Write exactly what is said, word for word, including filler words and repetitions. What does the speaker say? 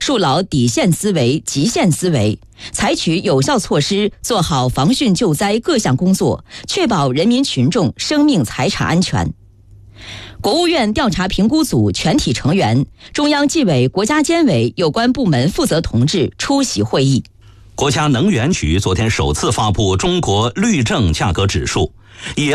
树牢底线思维、极限思维，采取有效措施，做好防汛救灾各项工作，确保人民群众生命财产安全。国务院调查评估组全体成员、中央纪委国家监委有关部门负责同志出席会议。 国家能源局昨天首次发布中国绿正价格指数，以